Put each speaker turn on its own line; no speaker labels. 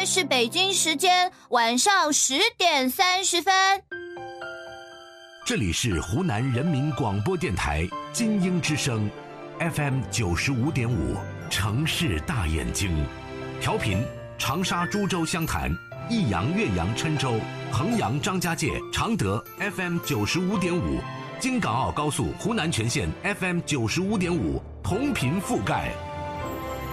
在是北京时间晚上10:30。
这里是湖南人民广播电台金鹰之声 FM 95.5，城市大眼睛，调频长沙、株洲、湘潭、益阳、岳阳、郴州、衡阳、张家界、常德 FM 95.5，京港澳高速湖南全线 FM 95.5，同频覆盖。